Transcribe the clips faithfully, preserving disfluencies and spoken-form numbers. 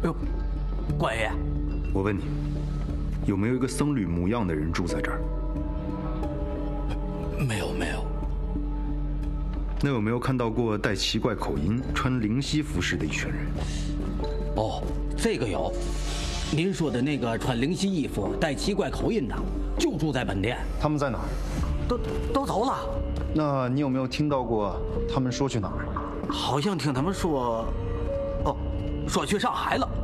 呦，官爷， 我问你，有没有一个僧侣模样的人住在这儿？ 没有，没有。 那有没有看到过带奇怪口音、穿灵犀服饰的一群人？ 哦，这个有。您说的那个穿灵犀衣服、带奇怪口音的，就住在本店。 他们在哪儿？ 都都走了。 那你有没有听到过他们说去哪儿？ 好像听他们说，哦，说去上海了。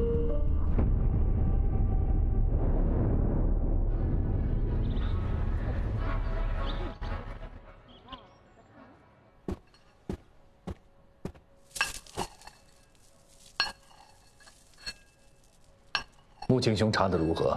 穆青兄查得如何？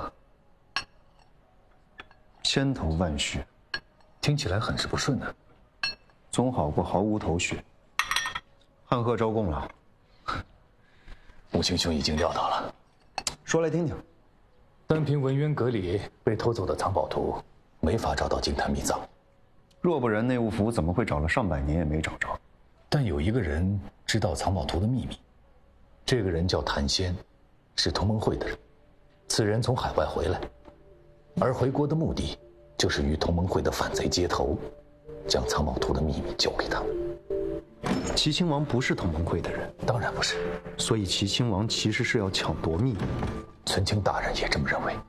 千头万绪， 听起来很是不顺呢、啊。 总好过毫无头绪。汉贺招供了。 穆青兄已经料到了。 说来听听。 单凭文渊阁里被偷走的藏宝图，没法找到金坛秘藏。 若不然，内务府怎么会找了上百年也没找着？ 但有一个人知道藏宝图的秘密，这个人叫谭仙，是同盟会的人。此人从海外回来，而回国的目的就是与同盟会的反贼接头，将藏宝图的秘密交给他们。 齐亲王不是同盟会的人， 当然不是。 所以齐亲王其实是要抢夺秘密。 存清大人也这么认为。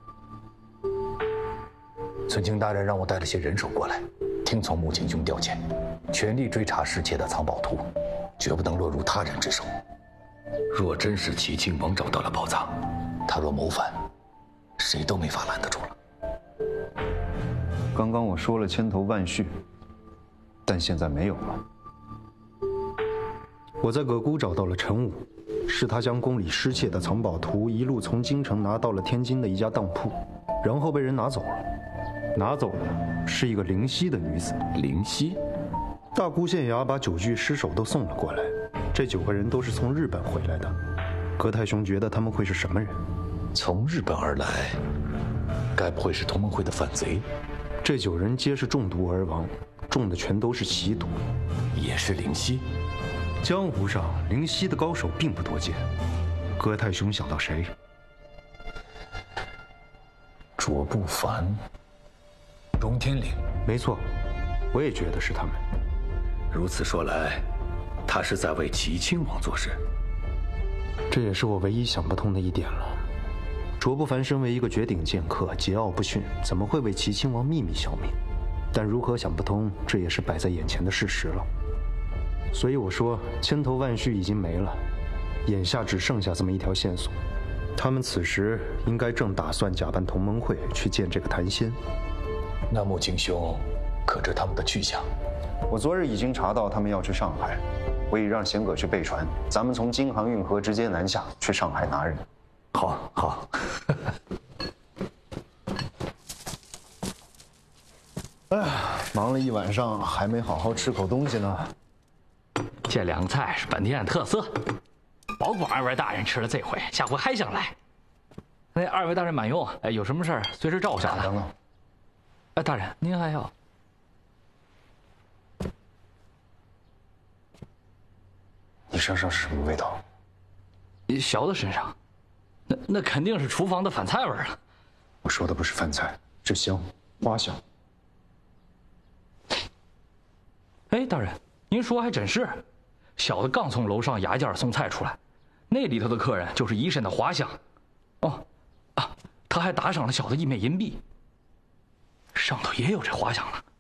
存清大人让我带了些人手过来，听从穆青兄调遣，全力追查失窃的藏宝图，绝不能落入他人之手。若真是齐亲王找到了宝藏，他若谋反，谁都没法拦得住了。 刚刚我说了千头万绪，但现在没有了。我在葛沽找到了陈武，是他将宫里失窃的藏宝图一路从京城拿到了天津的一家当铺，然后被人拿走了。拿走的是一个灵犀的女子。 灵犀？ 大沽县衙把九具尸首都送了过来，这九个人都是从日本回来的。葛太兄觉得他们会是什么人？ 从日本而来，该不会是同盟会的反贼？ 这九人皆是中毒而亡，中的全都是奇毒， 也是灵犀。 江湖上灵犀的高手并不多见。葛太兄想到谁？ 卓不凡、荣天岭。 没错，我也觉得是他们。 如此说来，他是在为齐亲王做事。 这也是我唯一想不通的一点了。卓不凡身为一个绝顶剑客，桀骜不驯，怎么会为齐亲王秘密效命？但如何想不通，这也是摆在眼前的事实了。所以我说，千头万绪已经没了，眼下只剩下这么一条线索。他们此时应该正打算假扮同盟会去见这个谭仙。 那穆青兄可知他们的去向？ 我昨日已经查到他们要去上海，我已让贤葛去备船，咱们从京杭运河直接南下去上海拿人。 好，好。 哎呀，忙了一晚上，还没好好吃口东西呢。 这凉菜是本店特色，保管二位大人吃了这回，下回还想来。那二位大人满用，哎，有什么事儿随时照顾下来。 等等， 哎，大人您还要？ 你身上是什么味道？ 小的身上，那那肯定是厨房的饭菜味儿了。 我说的不是饭菜，是香，花香。 哎，大人，您说还真是。小的刚从楼上牙尖送菜出来，那里头的客人就是一身的花香。哦，啊，他还打赏了小的一枚银币，上头也有这花香了。